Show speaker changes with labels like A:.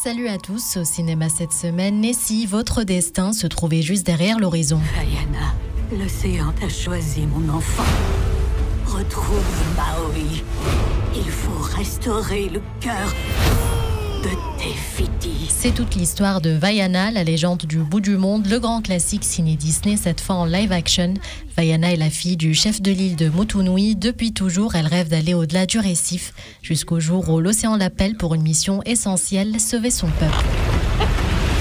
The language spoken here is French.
A: Salut à tous, au cinéma cette semaine, et si votre destin se trouvait juste derrière l'horizon?
B: Vaiana, l'océan t'a choisi, mon enfant. Retrouve Maui. Il faut restaurer le cœur de Tefiti.
A: C'est toute l'histoire de Vaiana, la légende du bout du monde, le grand classique ciné Disney, cette fois en live action. Vaiana est la fille du chef de l'île de Motunui. Depuis toujours, elle rêve d'aller au-delà du récif, jusqu'au jour où l'océan l'appelle pour une mission essentielle, sauver son peuple.